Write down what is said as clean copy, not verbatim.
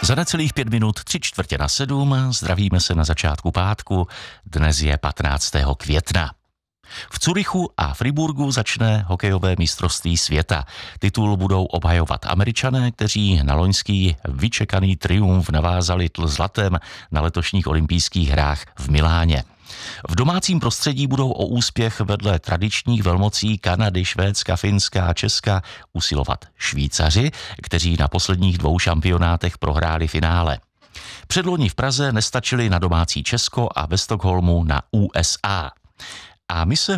Za necelých 5 minut 6:45 zdravíme se na začátku pátku, dnes je 15. května. V Curychu a Friburgu začne hokejové mistrovství světa. Titul budou obhajovat Američané, kteří na loňský vyčekaný triumf navázali zlatem na letošních olympijských hrách v Miláně. V domácím prostředí budou o úspěch vedle tradičních velmocí Kanady, Švédska, Finska a Česka usilovat Švýcaři, kteří na posledních 2 šampionátech prohráli finále. Předloni v Praze nestačili na domácí Česko a ve Stockholmu na USA. A my se